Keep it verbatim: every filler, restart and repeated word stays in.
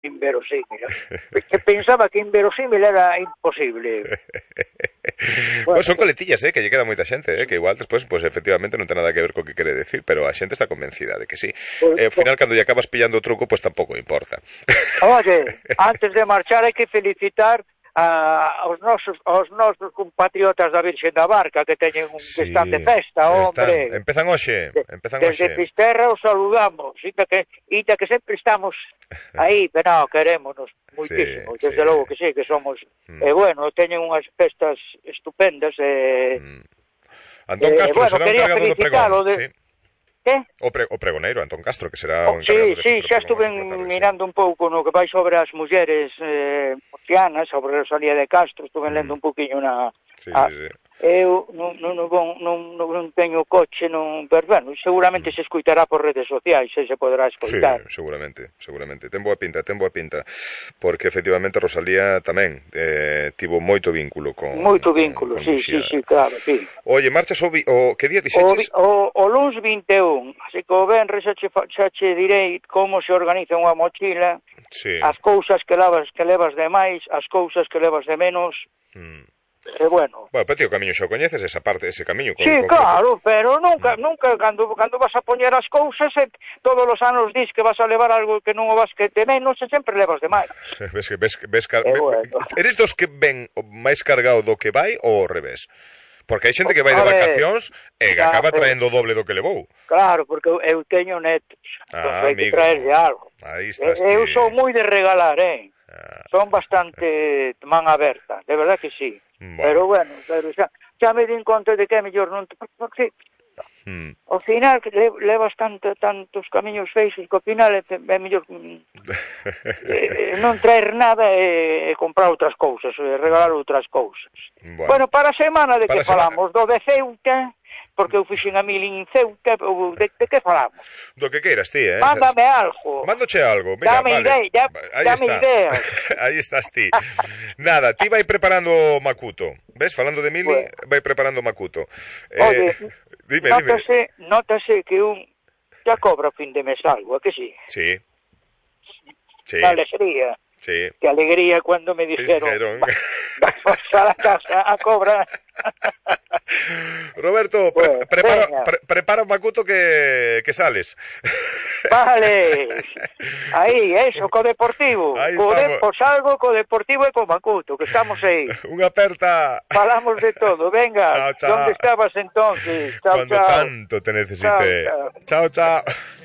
inverosímil. Que pensaba que inverosímil era imposible. Bueno, bueno, son coletillas, eh, que lle queda moita xente, eh, que igual despois, pues, efectivamente non ten nada que ver co que quere decir, pero a xente está convencida de que sí. Pues, E ao final, cando lle acabas pillando o truco, pues tampouco importa. Oye, antes de marchar hai que felicitar a, aos nosos aos nosos compatriotas da Virxen da Barca que teñen un Sí, que están de festa, hombre. Están, empezan hoxe, empezan Desde hoxe. Fisterra os saludamos, ita que, ita que sempre estamos aí, pero no, querémonos muitísimo, Sí, desde sí. logo que sí, que somos, Mm. e eh, bueno, teñen unhas festas estupendas, e... Eh, Mm. Antón eh, Castro bueno, será o quería encargado do felicitalo pregón, de... sí. Que? O, pre, o pregoneiro, Antón Castro, que será Oh, o encargado sí, de sí, facer o xa pregón estuve hoxe pola tarde, mirando un pouco no que vai sobre as mulleres eh, murcianas, sobre Rosalía de Castro, estuve lendo Mm. un poquinho na... Sí, a, sí, sí. Eu non, non, non, non, non teño coche, non, pero bueno, seguramente se escuitará por redes sociais, se se poderá Sí, escutar. seguramente, seguramente. Ten boa pinta, ten boa pinta, porque efectivamente Rosalía tamén eh, tivo moito vínculo con Moito con, vínculo, con sí, Muxía. sí, sí, claro, sí. Oye, marchas o, vi, o que día O, dixeches? o, o luns vinte e un, así que o venres xa che, fa- xa che direi como se organiza unha mochila, Sí. as cousas que levas que levas de máis, as cousas que levas de menos, Mm. e bueno. Bueno, pero tío, o camiño xa o coñeces, esa parte, ese camiño. Sí, con, con, claro, pero nunca, nunca, cando, cando vas a poñer as cousas, eh, todos os anos dis que vas a levar algo que non o vas que de menos, e sempre levas de máis. Ves que ves, ves car... Eh, ve- bueno. Eres dos que ven máis cargado do que vai ou ao revés? Porque hai xente que vai A de ver, vacacións e que claro, acaba eh. traendo o doble do que levou. Claro, porque eu, eu teño netos, Ah, hai que amigo. traerlle algo. Aí estás Eu ti. sou moi de regalar, eh? Ah. Son bastante man aberta, de verdad que sí. Bueno. Pero bueno, pero xa, xa me din conta de que é mellor non... Porque, Mm. ao final, que le, levas tanto, tantos camiños feixos que ao final é, é mellor mm, eh, non traer nada e, e comprar outras cousas, e regalar outras cousas. Bueno. Bueno, para a semana de Para que a semana. falamos? Do de Ceuta, porque eu fixen a mil en Ceuta, ou de, de que falamos? Do que queiras ti, eh? Mándame algo. Mándoche algo, mira, Dame vale. idea, Aí dame está. ideas. Aí estás ti. Nada, ti vai preparando o Macuto. Ves, falando de Mili, Bueno. vai preparando o Macuto. Oye, eh, dime, dime. nótase, nótase que un ya cobra a fin de mes algo, ¿a que sí? Sí. Sí. Una alegría. Sí. Qué alegría cuando me dijeron, dijeron. "Va- vamos a la casa a cobrar". Roberto, pre- Bueno, prepara, venga. pre- prepara un Macuto que, que sales. Vale. Aí, eso, co Deportivo. Aí Co estamos. de, pues algo co Deportivo e co Macuto, que estamos aí. Unha aperta. Falamos de todo. Venga, Chao, chao. ¿dónde estabas entonces? Chao, Cuando chao. tanto te necesite. Chao, Chao, chao.